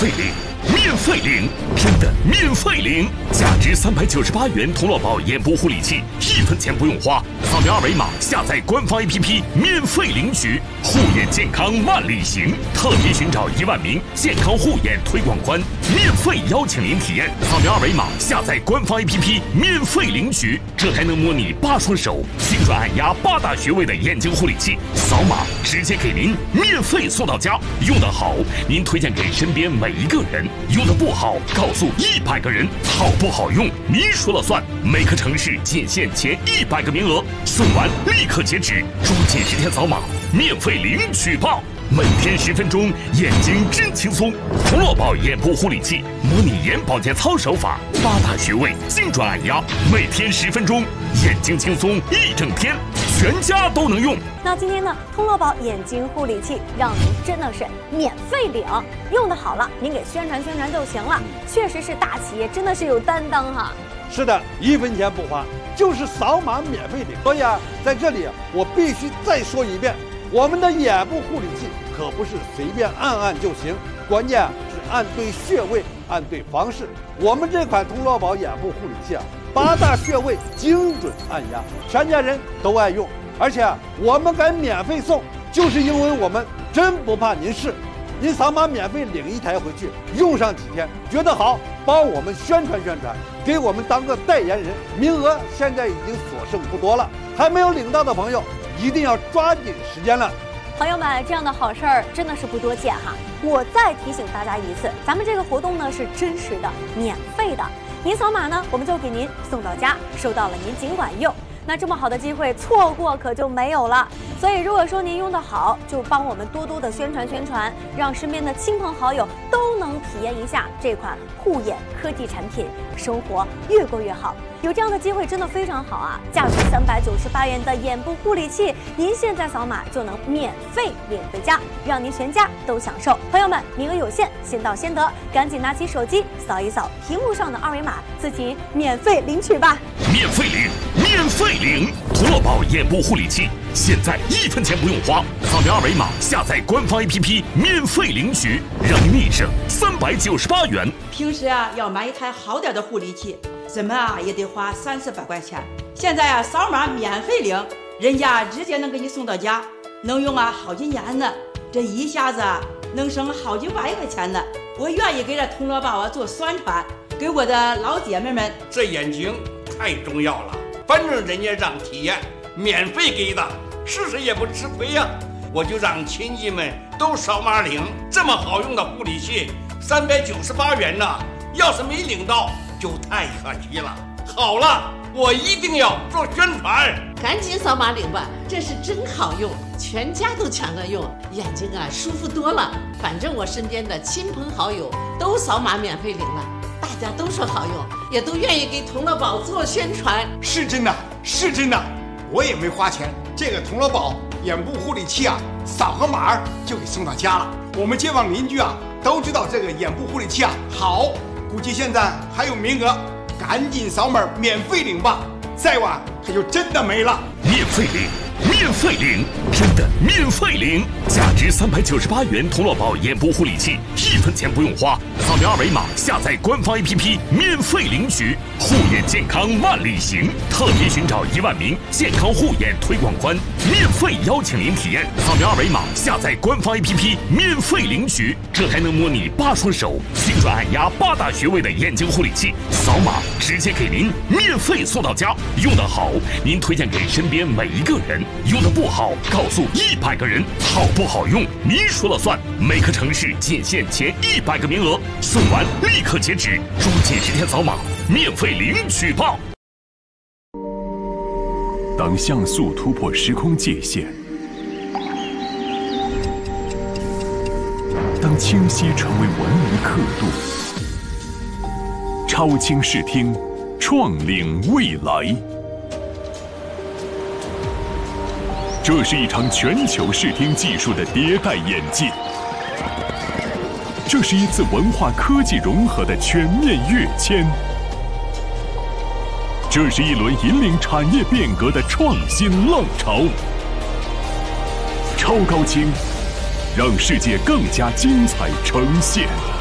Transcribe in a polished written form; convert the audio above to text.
费领，免费领，真的免费领！价值398元童乐宝眼部护理器，1分钱不用花，扫描二维码下载官方 APP 免费领取，护眼健康万里行，特别寻找1万名健康护眼推广官，免费邀请您体验，扫描二维码下载官方 APP 免费领取，这还能模拟8双手旋转按压8大穴位的眼睛护理器，扫码直接给您免费送到家，用得好您推荐给身边每一个人，用得不好告诉100个人，好不好用您说了算，每个城市仅限前100个名额，送完立刻截止，抓紧时间扫码免费领取吧！每天10分钟，眼睛真轻松。童乐宝眼部护理器，模拟眼保健操手法，8大穴位精准按压，每天10分钟，眼睛轻松1整天，全家都能用。 那今天呢，童乐宝眼睛护理器让您真的是免费领，用的好了，您给宣传宣传就行了。确实是大企业，真的是有担当哈。 是的，1分钱不花，就是扫码免费领。所以啊，在这里我必须再说一遍，我们的眼部护理器可不是随便按按就行，关键是按对穴位，按对方式。我们这款童乐宝眼部护理器啊，8大穴位精准按压，全家人都爱用。而且我们敢免费送，就是因为我们真不怕您试。您扫码免费领1台回去，用上几天，觉得好，帮我们宣传宣传，给我们当个代言人。名额现在已经所剩不多了，还没有领到的朋友一定要抓紧时间了。 朋友们，这样的好事儿真的是不多见哈。我再提醒大家一次，咱们这个活动呢是真实的、免费的。您扫码呢，我们就给您送到家，收到了您尽管用。那这么好的机会，错过可就没有了。所以，如果说您用得好，就帮我们多多的宣传宣传，让身边的亲朋好友都能体验一下这款护眼科技产品，生活越过越好。有这样的机会真的非常好啊！价值398元的眼部护理器，您现在扫码就能免费领回家，让您全家都享受。朋友们，名额有限，先到先得，赶紧拿起手机扫一扫屏幕上的二维码，自行免费领取吧！ 免费领，免费领！童乐宝眼部护理器，现在1分钱不用花，扫描二维码下载官方 APP 免费领取，让您立省398元。 平时啊要买一台好点的护理器，怎么啊也得花30-40块钱。现在啊扫码免费领，人家直接能给你送到家，能用啊好几年呢。这一下子啊能省好几万块钱呢。我愿意给这童乐宝啊做宣传，给我的老姐妹们。 这眼睛太重要了，反正人家让体验，免费给的，试试也不吃亏呀。我就让亲戚们都扫码领，这么好用的护理器，398元呢，要是没领到就太可惜了。好了，我一定要做宣传， 赶紧扫码领吧，这是真好用，全家都抢着用，眼睛啊舒服多了。反正我身边的亲朋好友都扫码免费领了，大家都说好用，也都愿意给童乐宝做宣传。 是真的，是真的，我也没花钱，这个童乐宝眼部护理器啊，扫个码就给送到家了。我们街坊邻居啊都知道这个眼部护理器啊好，估计现在还有名额，赶紧扫码免费领吧，再晚它就真的没了。 免费领，免费领，真的免费领！价值398元童乐宝眼部护理器，1分钱不用花，扫描二维码下载官方 APP 免费领取，护眼健康万里行，特别寻找1万名健康护眼推广官，免费邀请您体验，扫描二维码下载官方 APP 免费领取，这还能模拟8双手旋转按压8大穴位的眼睛护理器，扫码直接给您免费送到家，用得好您推荐给身边每一个人，用得不好告诉100个人，好不好用您说了算，每个城市仅限前100个名额，送完立刻截止，抓紧时间扫码免费领取吧！ 当像素突破时空界限，当清晰成为文明刻度，超清视听，创领未来。这是一场全球视听技术的迭代演进，这是一次文化科技融合的全面跃迁，这是一轮引领产业变革的创新浪潮。超高清，让世界更加精彩呈现。